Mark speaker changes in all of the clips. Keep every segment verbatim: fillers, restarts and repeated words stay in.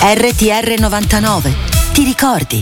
Speaker 1: R T R novantanove, ti ricordi?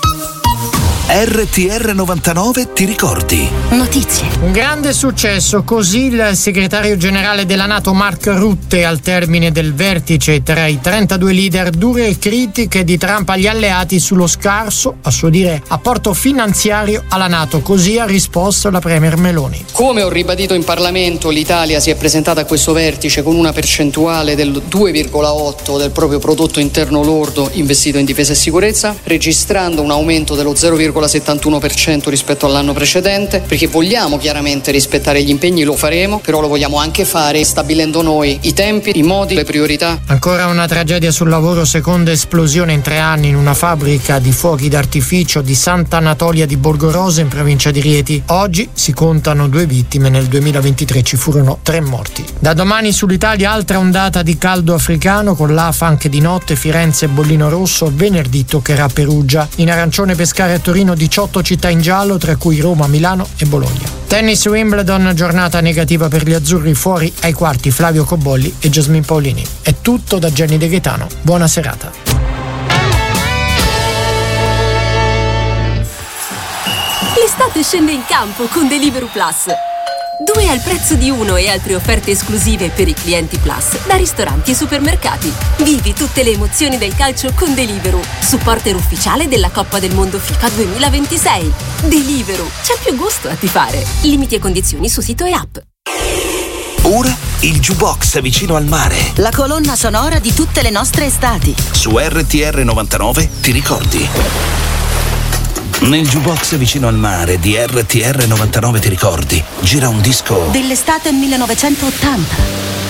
Speaker 2: R T R novantanove, ti ricordi?
Speaker 1: Notizie.
Speaker 3: Un grande successo, così il segretario generale della NATO Mark Rutte al termine del vertice tra i trentadue leader. Dure critiche di Trump agli alleati sullo scarso, a suo dire, apporto finanziario alla NATO. Così ha risposto la premier Meloni.
Speaker 4: Come ho ribadito in Parlamento, l'Italia si è presentata a questo vertice con una percentuale del due virgola otto del proprio prodotto interno lordo investito in difesa e sicurezza, registrando un aumento dello zero virgola settantuno per cento rispetto all'anno precedente, perché vogliamo chiaramente rispettare gli impegni, lo faremo, però lo vogliamo anche fare stabilendo noi i tempi, i modi, le priorità.
Speaker 3: Ancora una tragedia sul lavoro, seconda esplosione in tre anni in una fabbrica di fuochi d'artificio di Sant'Anatolia di Borgorosa in provincia di Rieti. Oggi si contano due vittime, nel duemilaventitré ci furono tre morti. Da domani sull'Italia altra ondata di caldo africano, con l'Afa anche di notte, Firenze e bollino rosso, venerdì toccherà Perugia. In arancione pescare a Torino diciotto città in giallo, tra cui Roma, Milano e Bologna. Tennis Wimbledon, giornata negativa per gli azzurri, fuori ai quarti Flavio Cobolli e Jasmine Paolini. È tutto da Jenny De Gaetano. Buona serata.
Speaker 5: L'estate scende in campo con Deliveroo Plus. Due al prezzo di uno e altre offerte esclusive per i clienti Plus da ristoranti e supermercati. Vivi tutte le emozioni del calcio con Deliveroo, supporter ufficiale della Coppa del Mondo FIFA duemilaventisei. Deliveroo, c'è più gusto a tifare. Limiti e condizioni su sito e app.
Speaker 2: Ora il Jukebox vicino al mare.
Speaker 1: La colonna sonora di tutte le nostre estati.
Speaker 2: Su R T R novantanove, ti ricordi? Nel Jukebox vicino al mare di R T R novantanove, ti ricordi? Gira un disco
Speaker 1: dell'estate millenovecentottanta.